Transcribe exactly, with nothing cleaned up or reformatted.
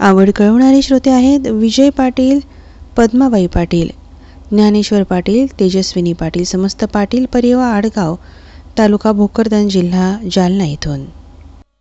आवड कळवणारे श्रोते आहेत विजय पाटील, पद्माबाई पाटील, ज्ञानेश्वर पाटील, तेजस्विनी पाटील, समस्त पाटील परिवार आडगाव, तालुका भोकरदन, जिल्हा जालना येथून.